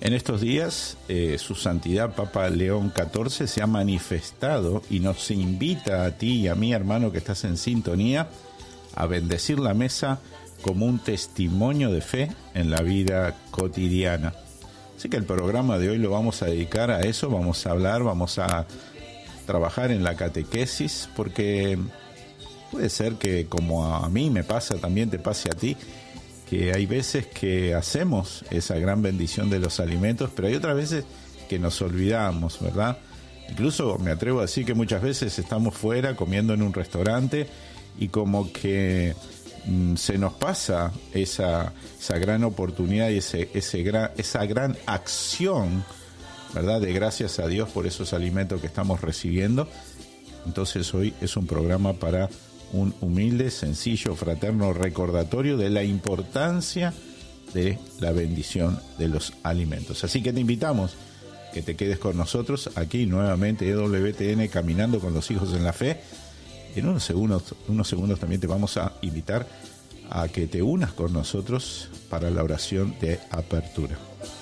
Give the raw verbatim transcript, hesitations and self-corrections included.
En estos días, eh, su santidad Papa León catorce se ha manifestado y nos invita a ti y a mí, hermano, que estás en sintonía, a bendecir la mesa como un testimonio de fe en la vida cotidiana. Así que el programa de hoy lo vamos a dedicar a eso, vamos a hablar, vamos a trabajar en la catequesis, porque puede ser que como a mí me pasa, también te pase a ti, que hay veces que hacemos esa gran bendición de los alimentos, pero hay otras veces que nos olvidamos, ¿verdad? Incluso me atrevo a decir que muchas veces estamos fuera comiendo en un restaurante y como que mmm, se nos pasa esa, esa gran oportunidad y ese, ese gran, esa gran acción, ¿verdad? De gracias a Dios por esos alimentos que estamos recibiendo. Entonces hoy es un programa para un humilde, sencillo, fraterno recordatorio de la importancia de la bendición de los alimentos. Así que te invitamos que te quedes con nosotros aquí nuevamente E W T N Caminando con los Hijos en la Fe. En unos segundos, unos segundos también te vamos a invitar a que te unas con nosotros para la oración de apertura.